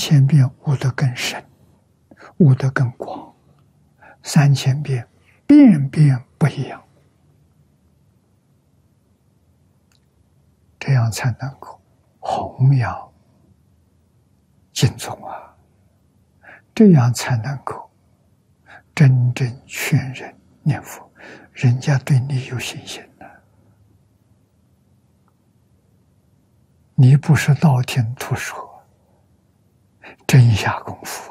1000遍悟得更深，悟得更广，3000遍遍遍不一样，这样才能够弘扬经宗啊，这样才能够真正劝人念佛，人家对你有信心呢。你不是道听途说，真下功夫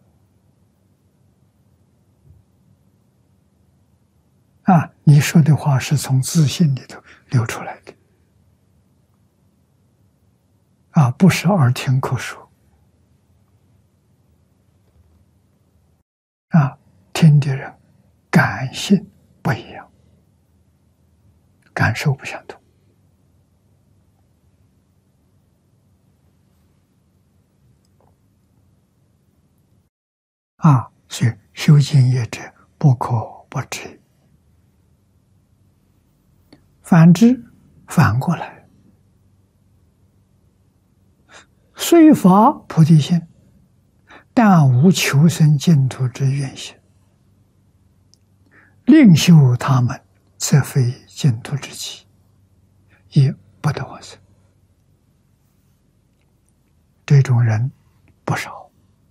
啊！你说的话是从自信里头流出来的啊，不是耳听口说啊，听的人感性不一样，感受不相同啊，所以修净业者不可不知。反之，反过来，虽发菩提心，但无求生净土之愿心，另修他们，则非净土之机，也不得往生。这种人不少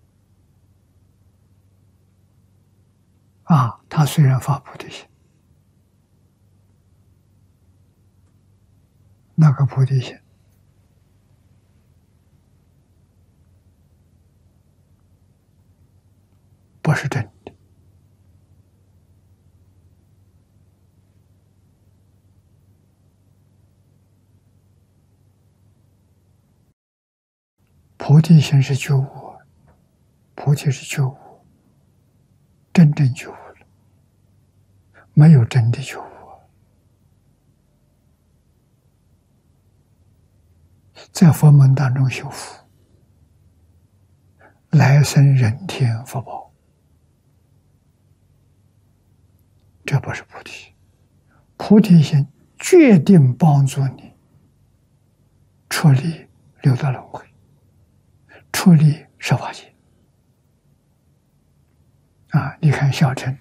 啊，他虽然发菩提心，那个菩提心不是真的。菩提心是觉悟，菩提是觉悟，真正觉悟了，没有真的觉悟。在佛门当中修福，来生人天福报，这不是菩提心。菩提心决定帮助你出离六道轮回，出离十法界啊！你看小乘，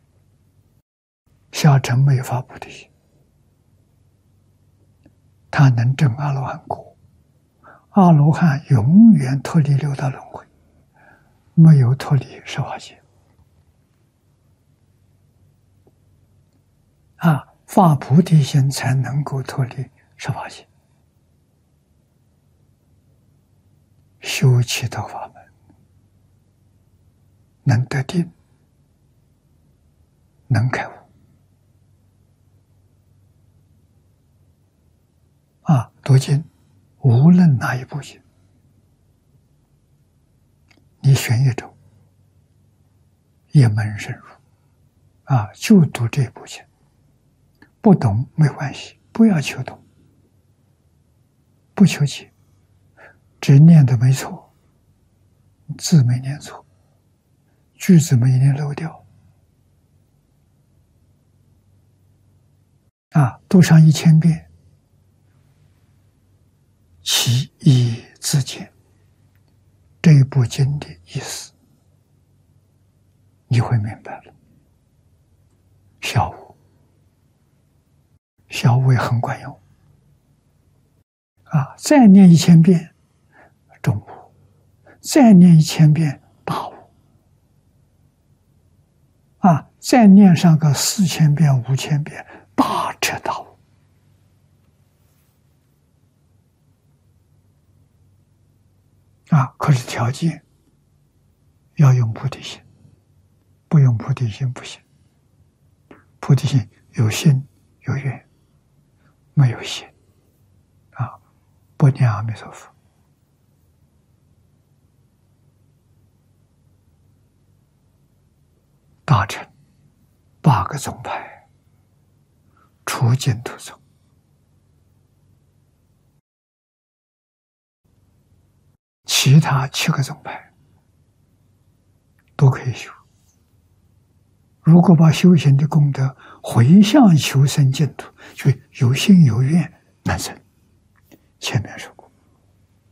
小乘没发菩提心，他能证阿罗汉果。阿罗汉永远脱离六道轮回，没有脱离十法界啊！发菩提心才能够脱离十法界，修其他法门，能得定，能开悟啊！读经，无论哪一部经，你选一种，一门深入啊，就读这部经。不懂没关系，不要求懂，不求解，只念的没错，字没念错，句子没念漏掉啊，读上1000遍，其义自见，这一部经的意思你会明白了。小悟，小悟也很管用啊！再念1000遍，中悟；再念1000遍，大悟啊！再念上个4000遍、5000遍，大彻大悟啊！可是条件要用菩提心，不用菩提心不行。菩提心有心有愿，没有心啊，不念阿弥陀佛。大乘8个宗派，除净土宗，其他7个宗派都可以修。如果把修行的功德回向求生净土，就有心有愿能生。前面说